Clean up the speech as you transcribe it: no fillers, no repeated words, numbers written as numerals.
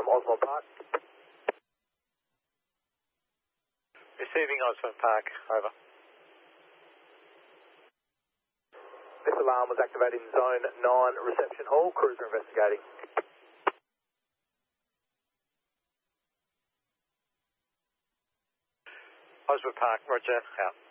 Osborne Park. Receiving Osborne Park, over. This alarm was activated in Zone 9 reception hall. Crews are investigating. Osborne Park, roger, out.